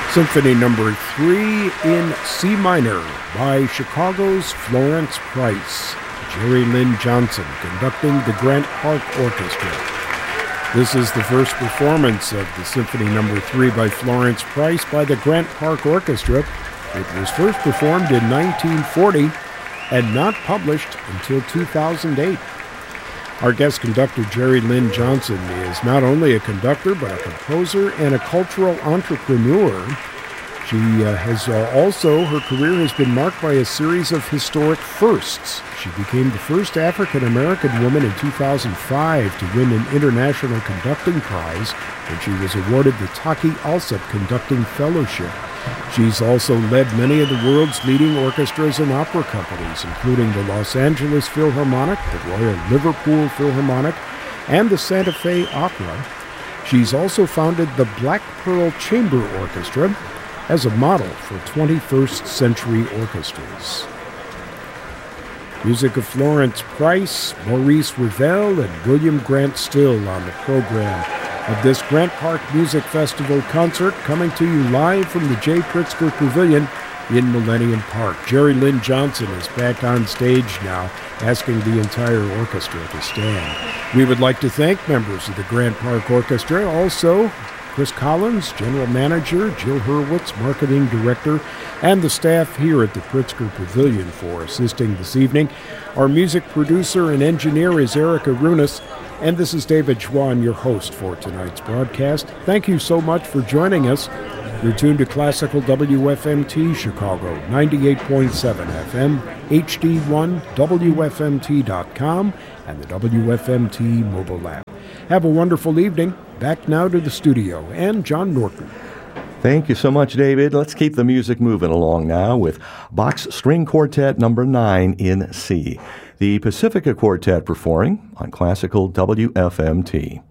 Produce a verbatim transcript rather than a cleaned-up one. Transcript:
Symphony Number three in C minor by Chicago's Florence Price. Jerry Lynn Johnson conducting the Grant Park Orchestra. This is the first performance of the Symphony Number three by Florence Price by the Grant Park Orchestra. It was first performed in nineteen forty and not published until two thousand eight. Our guest conductor, Jerry Lynn Johnson, is not only a conductor, but a composer and a cultural entrepreneur. She uh, has uh, also, her career has been marked by a series of historic firsts. She became the first African-American woman in two thousand five to win an International Conducting Prize when she was awarded the Taki Alsop Conducting Fellowship. She's also led many of the world's leading orchestras and opera companies, including the Los Angeles Philharmonic, the Royal Liverpool Philharmonic, and the Santa Fe Opera. She's also founded the Black Pearl Chamber Orchestra as a model for twenty-first century orchestras. Music of Florence Price, Maurice Ravel, and William Grant Still on the program of this Grant Park Music Festival concert, coming to you live from the Jay Pritzker Pavilion in Millennium Park. Jerry Lynn Johnson is back on stage now, asking the entire orchestra to stand. We would like to thank members of the Grant Park Orchestra, also Chris Collins, General Manager, Jill Hurwitz, Marketing Director, and the staff here at the Pritzker Pavilion for assisting this evening. Our music producer and engineer is Erica Runas, and this is David Schwann, your host for tonight's broadcast. Thank you so much for joining us. You're tuned to Classical W F M T Chicago, ninety-eight point seven F M, H D one, W F M T dot com, and the W F M T mobile app. Have a wonderful evening. Back now to the studio, and John Norton. Thank you so much, David. Let's keep the music moving along now with Bach's String Quartet Number nine in C. The Pacifica Quartet performing on Classical W F M T.